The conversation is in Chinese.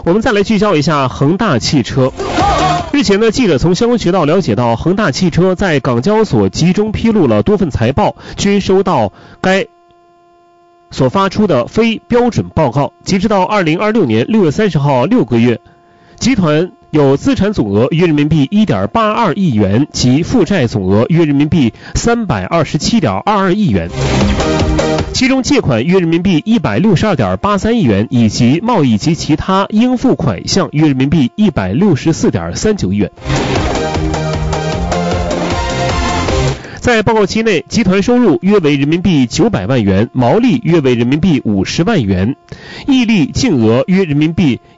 我们再来聚焦一下恒大汽车。日前呢，记者从相关渠道了解到，恒大汽车在港交所集中披露了多份财报，均收到该所发出的非标准报告。截止到2026年6月30号6个月，集团有资产总额约人民币 1.82 亿元及负债总额约人民币 327.22 亿元，其中借款约人民币 162.83 亿元，以及贸易及其他应付款项约人民币 164.39 亿元。在报告期内，集团收入约为人民币900万元，毛利约为人民币50万元，溢利净额约人民币